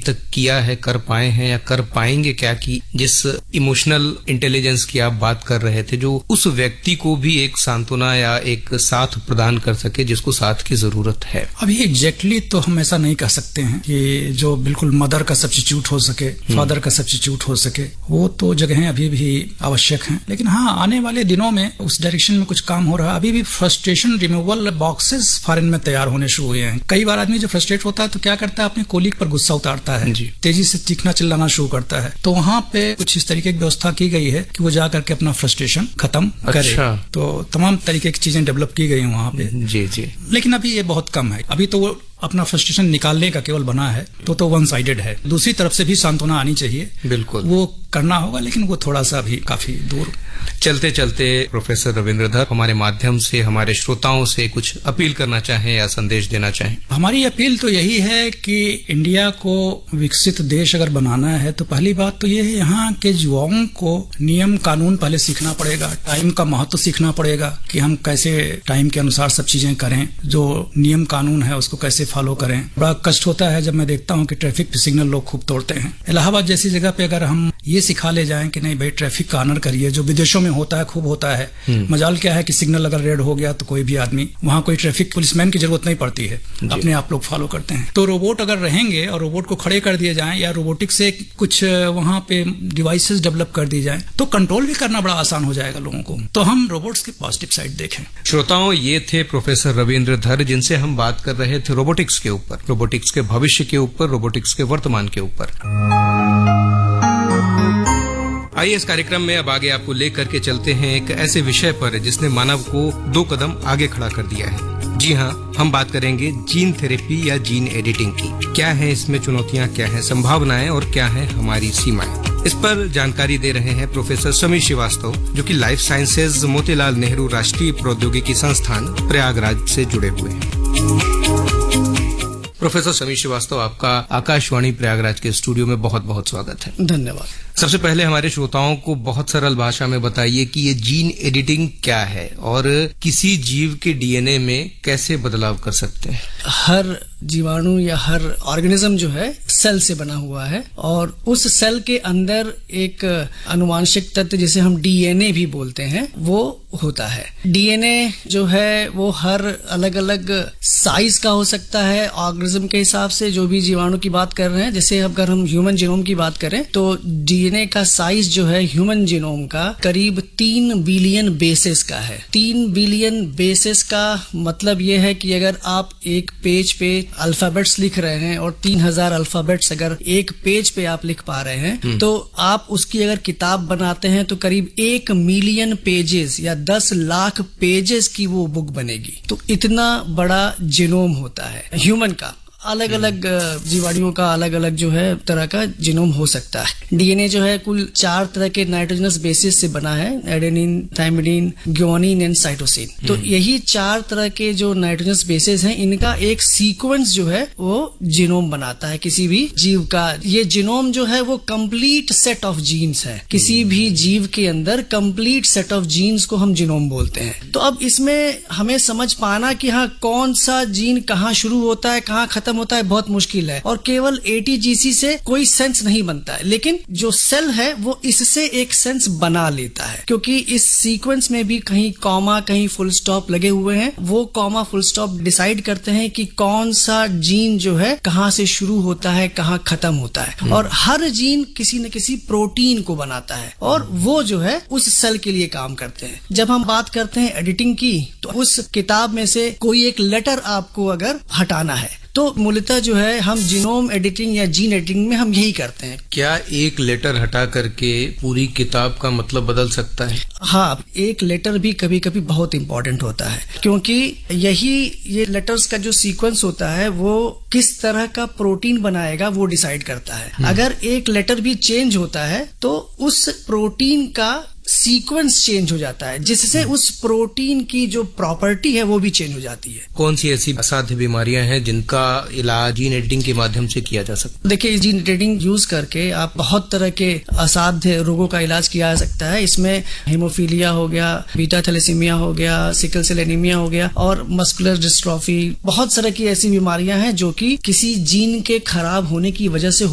तक किया है, कर पाए हैं या कर पाएंगे क्या, कि जिस इमोशनल इंटेलिजेंस की आप बात कर रहे थे, जो उस व्यक्ति को भी एक सांत्वना या एक साथ प्रदान कर सके जिसको साथ की जरूरत है? अभी एग्जैक्टली तो हम ऐसा नहीं कह सकते हैं कि जो बिल्कुल मदर का सब्स्टिट्यूट हो सके, फादर का सब्स्टिट्यूट हो सके, वो तो जगहें अभी भी आवश्यक हैं। लेकिन हाँ, आने वाले दिनों में उस डायरेक्शन में कुछ काम हो रहा है। अभी भी फ्रस्ट्रेशन रिमूवल बॉक्सेस फॉरेन में तैयार होने शुरू हुए हैं। कई बार आदमी जो फ्रस्ट्रेट होता है तो क्या करता है, अपने कोलीग पर गुस्सा उतारता है, तेजी से चीखना चिल्लाना शुरू करता है। तो वहां पे कुछ इस तरीके की व्यवस्था की गई है कि वो जाकर के अपना फ्रस्ट्रेशन खत्म करे। तो तमाम तरीके की चीजें डेवलप की गई हैं वहां पे। जी। लेकिन अभी ये बहुत कम है। अभी तो वो अपना फ्रस्ट्रेशन निकालने का केवल बना है, तो वन साइडेड है। दूसरी तरफ से भी सांत्वना आनी चाहिए, बिल्कुल वो करना होगा, लेकिन वो थोड़ा सा भी काफी दूर। चलते चलते प्रोफेसर रविंद्र धर, हमारे माध्यम से हमारे श्रोताओं से कुछ अपील करना चाहें या संदेश देना चाहें? हमारी अपील तो यही है कि इंडिया को विकसित देश अगर बनाना है तो पहली बात तो ये है, यहाँ के युवाओं को नियम कानून पहले सीखना पड़ेगा, टाइम का महत्व सीखना पड़ेगा कि हम कैसे टाइम के अनुसार सब चीजें करें, जो नियम कानून है उसको कैसे फॉलो करें। बड़ा कष्ट होता है जब मैं देखता हूँ कि ट्रैफिक सिग्नल लोग खूब तोड़ते हैं। इलाहाबाद जैसी जगह पे अगर हम ये सिखा ले जाएं कि नहीं भाई ट्रैफिक का ऑनर करिए, जो विदेशों में होता है, खूब होता है। मजाल क्या है कि सिग्नल अगर रेड हो गया तो कोई भी आदमी, वहां कोई ट्रैफिक पुलिसमैन की जरूरत नहीं पड़ती है, अपने आप लोग फॉलो करते हैं। तो रोबोट अगर रहेंगे और रोबोट को खड़े कर दिए जाएं या रोबोटिक से कुछ वहां पे डिवाइसेस डेवलप कर दी जाए तो कंट्रोल भी करना बड़ा आसान हो जाएगा लोगों को। तो हम रोबोट्स की पॉजिटिव साइड देखें। श्रोताओं, ये थे प्रोफेसर रविंद्र धर, जिनसे हम बात कर रहे थे रोबोटिक्स के ऊपर, रोबोटिक्स के भविष्य के ऊपर, रोबोटिक्स के वर्तमान के ऊपर। आइए इस कार्यक्रम में अब आगे आपको लेकर के चलते हैं एक ऐसे विषय पर जिसने मानव को 2 कदम आगे खड़ा कर दिया है। जी हाँ, हम बात करेंगे जीन थेरेपी या जीन एडिटिंग की। क्या है इसमें चुनौतियां, क्या है संभावनाएं और क्या है हमारी सीमाएं? इस पर जानकारी दे रहे हैं प्रोफेसर समीर श्रीवास्तव, जो कि लाइफ साइंसेज मोतीलाल नेहरू राष्ट्रीय प्रौद्योगिकी संस्थान प्रयागराज से जुड़े हुए हैं। प्रोफेसर समीर श्रीवास्तव, आपका आकाशवाणी प्रयागराज के स्टूडियो में बहुत बहुत स्वागत है। धन्यवाद। सबसे पहले हमारे श्रोताओं को बहुत सरल भाषा में बताइए कि ये जीन एडिटिंग क्या है और किसी जीव के डीएनए में कैसे बदलाव कर सकते हैं? हर जीवाणु या हर ऑर्गेनिज्म जो है सेल से बना हुआ है और उस सेल के अंदर एक आनुवांशिक तत्व जिसे हम डीएनए भी बोलते हैं वो होता है। डीएनए जो है वो हर अलग अलग साइज का हो सकता है ऑर्गेनिज्म के हिसाब से। जो भी जीवाणु की बात कर रहे हैं, जैसे अगर हम ह्यूमन जीनोम की बात करें तो डीएनए का साइज जो है ह्यूमन जीनोम का करीब 3 बिलियन बेसेस का है। 3 बिलियन बेसेस का मतलब ये है कि अगर आप एक पेज पे अल्फाबेट्स लिख रहे हैं और 3000 अल्फाबेट्स अगर एक पेज पे आप लिख पा रहे हैं तो आप उसकी अगर किताब बनाते हैं तो करीब 1 मिलियन पेजेस या 10 लाख पेजेस की वो बुक बनेगी। तो इतना बड़ा जीनोम होता है ह्यूमन का। अलग अलग जीवाणुओं का अलग अलग जो है तरह का जीनोम हो सकता है। डीएनए जो है कुल 4 तरह के नाइट्रोजनस बेसिस से बना है, एडेनिन, थाइमिडिन, ग्वानिन एंड साइटोसिन। तो यही 4 तरह के जो नाइट्रोजनस बेसिस हैं, इनका एक सीक्वेंस जो है वो जीनोम बनाता है किसी भी जीव का। ये जीनोम जो है वो कंप्लीट सेट ऑफ जीन्स है। किसी भी जीव के अंदर कंप्लीट सेट ऑफ जीन्स को हम जीनोम बोलते हैं। तो अब इसमें हमें समझ पाना कि हाँ कौन सा जीन कहाँ शुरू होता है, कहाँ खत्म होता है, बहुत मुश्किल है और केवल एटीजीसी से कोई सेंस नहीं बनता है। लेकिन जो सेल है वो इससे एक सेंस बना लेता है, क्योंकि इस सीक्वेंस में भी कहीं कॉमा कहीं फुल स्टॉप लगे हुए हैं। वो कॉमा फुल स्टॉप डिसाइड करते हैं कि कौन सा जीन जो है कहाँ से शुरू होता है, कहाँ खत्म होता है। और हर जीन किसी न किसी प्रोटीन को बनाता है और वो जो है उस सेल के लिए काम करते हैं। जब हम बात करते हैं एडिटिंग की, तो उस किताब में से कोई एक लेटर आपको अगर हटाना है तो मूलतः जो है हम जीनोम एडिटिंग या जीन एडिटिंग में हम यही करते हैं। क्या एक लेटर हटा करके पूरी किताब का मतलब बदल सकता है? हाँ, एक लेटर भी कभी कभी बहुत इंपॉर्टेंट होता है, क्योंकि ये लेटर्स का जो सीक्वेंस होता है वो किस तरह का प्रोटीन बनाएगा वो डिसाइड करता है। अगर एक लेटर भी चेंज होता है तो उस प्रोटीन का सीक्वेंस चेंज हो जाता है, जिससे उस प्रोटीन की जो प्रॉपर्टी है वो भी चेंज हो जाती है। कौन सी ऐसी असाध्य बीमारियां हैं जिनका इलाज जीन एडिटिंग के माध्यम से किया जा सकता है? देखिए, जीन एडिटिंग यूज करके आप बहुत तरह के असाध्य रोगों का इलाज किया जा सकता है। इसमें हेमोफीलिया हो गया, बीटा थैलेसीमिया हो गया, सिकल सेल एनीमिया हो गया और मस्कुलर डिस्ट्रॉफी। बहुत तरह की ऐसी बीमारियां हैं जो कि किसी जीन के खराब होने की वजह से